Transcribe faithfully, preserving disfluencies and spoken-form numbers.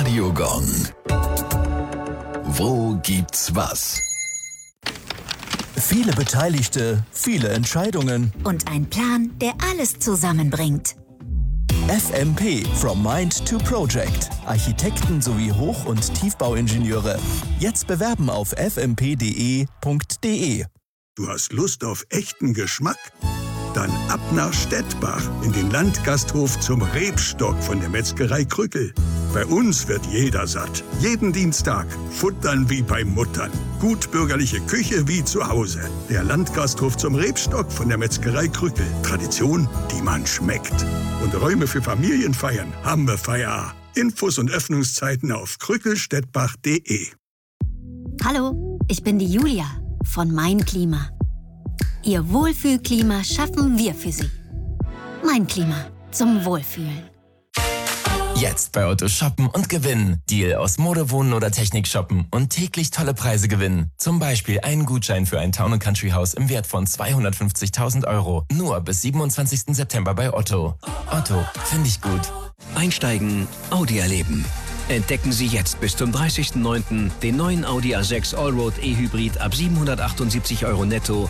Radiogong. Wo gibt's was? Viele Beteiligte, viele Entscheidungen. Und ein Plan, der alles zusammenbringt. F M P, From Mind to Project. Architekten sowie Hoch- und Tiefbauingenieure. Jetzt bewerben auf f m p punkt d e punkt d e. Du hast Lust auf echten Geschmack? Dann ab nach Stettbach in den Landgasthof zum Rebstock von der Metzgerei Krückel. Bei uns wird jeder satt. Jeden Dienstag. Futtern wie bei Muttern. Gut bürgerliche Küche wie zu Hause. Der Landgasthof zum Rebstock von der Metzgerei Krückel. Tradition, die man schmeckt. Und Räume für Familienfeiern haben wir Feier. Infos und Öffnungszeiten auf krückelstettbach punkt d e. Hallo, ich bin die Julia von Mein Klima. Ihr Wohlfühlklima schaffen wir für Sie. Mein Klima zum Wohlfühlen. Jetzt bei Otto shoppen und gewinnen. Deal aus Mode, Wohnen oder Technik shoppen und täglich tolle Preise gewinnen. Zum Beispiel einen Gutschein für ein Town and Country Haus im Wert von zweihundertfünfzigtausend Euro. Nur bis siebenundzwanzigsten September bei Otto. Otto, finde ich gut. Einsteigen, Audi erleben. Entdecken Sie jetzt bis zum dreißigsten neunten den neuen Audi A sechs Allroad E-Hybrid ab siebenhundertachtundsiebzig Euro netto